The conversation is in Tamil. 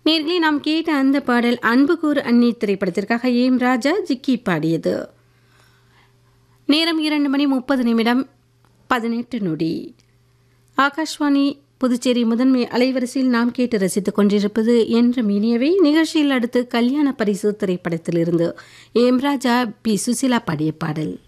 நேர்களே நாம் கேட்ட அந்த பாடல் அன்புக்கூர் அன்னி திரைப்படத்திற்காக ஏம் ராஜா ஜிக்கி பாடியது. நேரம் 2:30 ஆகாஷ்வாணி புதுச்சேரி முதன்மை அலைவரிசையில் நாம் கேட்டு ரசித்துக் கொண்டிருப்பது என்றும் இனியவை. நிகழ்ச்சியில் அடுத்து கல்யாண பரிசு திரைப்படத்திலிருந்து ஏம் ராஜா பி சுசிலா பாடிய பாடல்.